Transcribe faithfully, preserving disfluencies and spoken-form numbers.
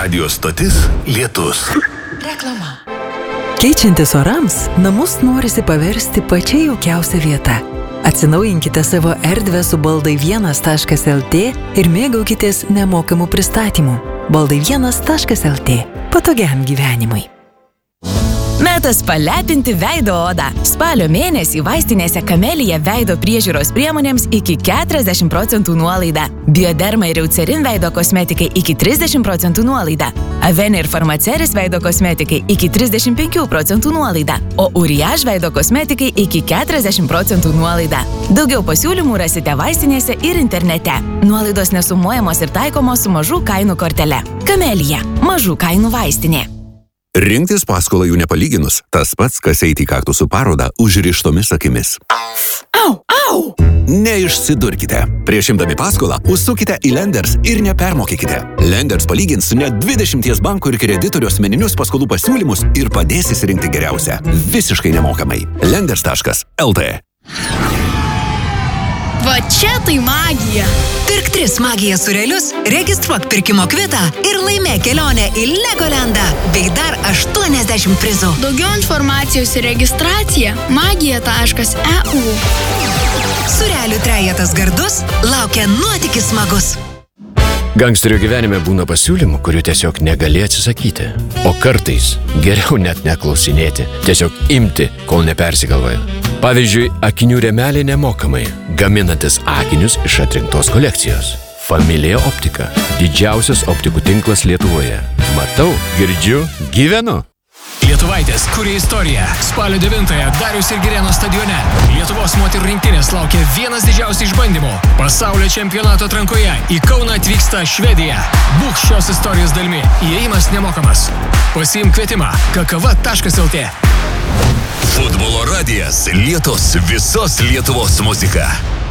Radio stotis Lietus. Reklama. Keičiantis orams, namus norisi paversti pačia jaukiausia vieta. Atsinaujinkite savo erdvę su baldai vienas taškas el tė ir mėgaukitės nemokamų pristatymų. baldai vienas taškas el tė. Patogiam gyvenimui. Metas palepinti veido odą. Spalio mėnesį vaistinėse Kamelija veido priežiūros priemonėms iki keturiasdešimt procentų nuolaida. Bioderma ir Eucerin veido kosmetikai iki trisdešimt procentų nuolaida. Avene ir Farmaceris veido kosmetikai iki trisdešimt penkių procentų nuolaida. O Uriage veido kosmetikai iki keturiasdešimt procentų nuolaida. Daugiau pasiūlymų rasite vaistinėse ir internete. Nuolaidos nesumuojamos ir taikomos su mažų kainų kortele. Kamelija. Mažų kainų vaistinė. Rinktis paskolą jų nepalyginus, tas pats, kas eiti į kaktusų parodą užrištomis akimis. Au, au! Neišsidurkite. Prieš imdami paskolą, užsukite į Lenders ir nepermokykite. Lenders palygins net dvidešimties bankų ir kreditorių asmeninius paskolų pasiūlymus ir padės įsirinkti geriausią. Visiškai nemokamai. Lenders taškas el tė. Va čia tai magija. Pirk tris magijos surelius, registruok pirkimo kvitą ir laimėk kelionę į Legolandą bei dar aštuoniasdešimt prizų. Daugiau informacijos ir registracija magija taškas e u. Surelių trejetas gardus, laukia nuotykis smagus. Gangsterio gyvenime būna pasiūlymų, kurių tiesiog negali atsisakyti. O kartais geriau net neklausinėti, tiesiog imti, kol nepersigalvoja. Pavyzdžiui, akinių rėmeliai nemokamai, gaminantis akinius iš atrinktos kolekcijos. Familija Optika. Didžiausias optikų tinklas Lietuvoje. Matau, girdžiu, gyvenu. Lietuvaitės kuria istoriją. Spalio devintąją Dariaus ir Girėno stadione Lietuvos moterų rinktinės laukia vienas didžiausių išbandymų. Pasaulio čempionato atrankoje į Kauną atvyksta Švedija. Būk šios istorijos dalimi. Įėjimas nemokamas. Pasiimk kvietimą kakava taškas el tė. Futbolo radijas Lietus, visos Lietuvos muzika.